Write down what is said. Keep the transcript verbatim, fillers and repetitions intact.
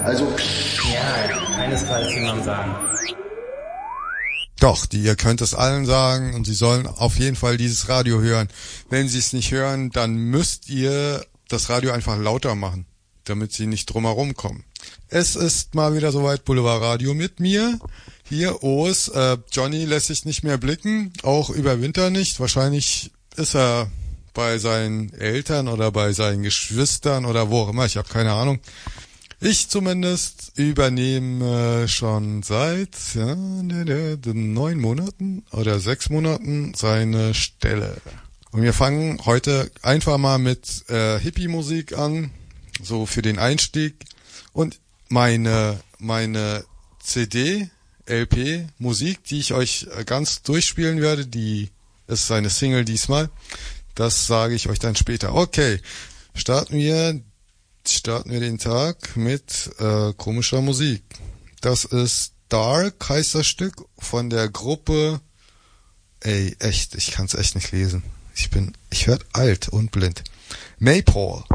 Also ja, keinesfalls jemandem sagen. Doch, die, ihr könnt es allen sagen und sie sollen auf jeden Fall dieses Radio hören. Wenn sie es nicht hören, dann müsst ihr das Radio einfach lauter machen, damit sie nicht drumherum kommen. Es ist mal wieder soweit, Boulevard Radio mit mir. Hier, O's, äh, Johnny lässt sich nicht mehr blicken, auch über Winter nicht. Wahrscheinlich ist er bei seinen Eltern oder bei seinen Geschwistern oder wo auch immer, ich habe keine Ahnung. Ich zumindest übernehme schon seit ja, neun Monaten oder sechs Monaten seine Stelle. Und wir fangen heute einfach mal mit äh, Hippie-Musik an, so für den Einstieg. Und meine meine C D, L P, Musik, die ich euch ganz durchspielen werde, die ist eine Single diesmal. Das sage ich euch dann später. Okay, starten wir starten wir den Tag mit äh, komischer Musik. Das ist Dark, heißt das Stück, von der Gruppe... Ey, echt, ich kann's echt nicht lesen. Ich bin, ich werd alt und blind. Maypole.